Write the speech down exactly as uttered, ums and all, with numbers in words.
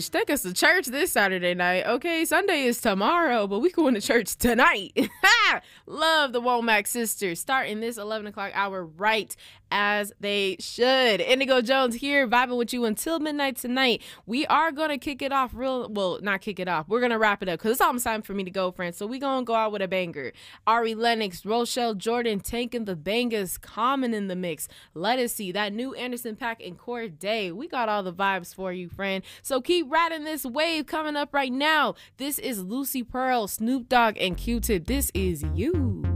Sheesh, take us to church this Saturday night. Okay, Sunday is tomorrow, but we going to church tonight. Love the Womack sisters. Starting this eleven o'clock hour right as they should. Indigo Jones here, vibing with you until midnight tonight. We are going to kick it off real, well, not kick it off. We're going to wrap it up because it's almost time for me to go, friends. So we going to go out with a banger. Ari Lennox, Rochelle Jordan, Tanking the Bangers, Common in the mix. Let us see that new Anderson .Paak and Corday. We got all the vibes for you, friend. So keep riding this wave. Coming up right now, this is Lucy Pearl, Snoop Dogg, and Q-Tip. This is You.